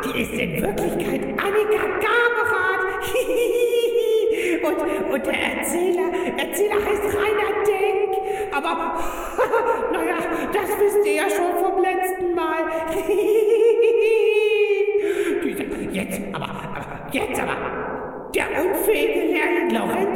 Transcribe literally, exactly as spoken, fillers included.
die ist in Wirklichkeit Annika Gaberat. und, und der Erzähler, Erzähler heißt Rainer Denk. Aber, naja, das wisst ihr ja schon vom letzten Mal. Jetzt aber, aber, jetzt aber. Der unfähige Lehrling Lorenz